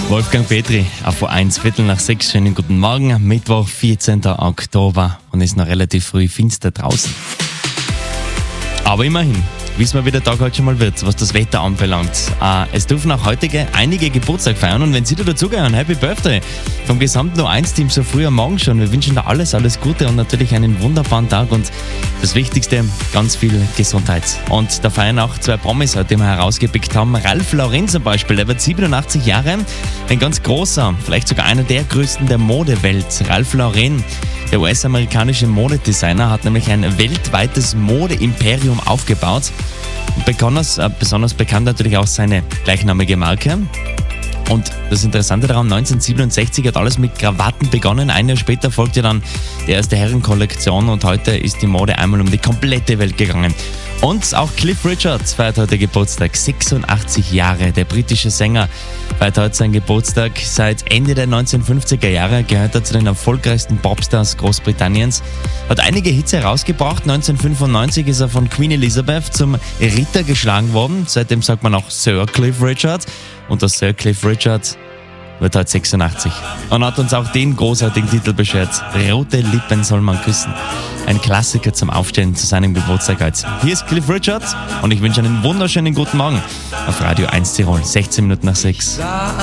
Wolfgang Petri auf A1, Viertel nach 6. Schönen guten Morgen. Mittwoch, 14. Oktober und ist noch relativ früh finster draußen. Aber immerhin wissen wir, wie der Tag heute schon mal wird, was das Wetter anbelangt. Es dürfen auch heute einige Geburtstag feiern und wenn Sie da dazugehören, Happy Birthday vom gesamten O1-Team so früh am Morgen schon. Wir wünschen da alles Gute und natürlich einen wunderbaren Tag und das Wichtigste, ganz viel Gesundheit. Und da feiern auch zwei Promis heute, die wir herausgepickt haben. Ralph Lauren zum Beispiel, der wird 87 Jahre, ein ganz großer, vielleicht sogar einer der größten der Modewelt. Ralph Lauren, der US-amerikanische Modedesigner, hat nämlich ein weltweites Modeimperium aufgebaut. Besonders bekannt natürlich auch seine gleichnamige Marke. Und das Interessante daran, 1967 hat alles mit Krawatten begonnen. Ein Jahr später folgte dann die erste Herrenkollektion und heute ist die Mode einmal um die komplette Welt gegangen. Und auch Cliff Richard feiert heute Geburtstag, 86 Jahre. Der britische Sänger feiert heute seinen Geburtstag. Seit Ende der 1950er Jahre gehört er zu den erfolgreichsten Popstars Großbritanniens. Hat einige Hits herausgebracht. 1995 ist er von Queen Elizabeth zum Ritter geschlagen worden. Seitdem sagt man auch Sir Cliff Richard. Und der Sir Cliff Richard wird heute 86 und hat uns auch den großartigen Titel beschert. Rote Lippen soll man küssen. Ein Klassiker zum Aufstehen zu seinem Geburtstag heute. Hier ist Cliff Richard und ich wünsche einen wunderschönen guten Morgen auf Radio 1 Tirol, 16 Minuten nach 6.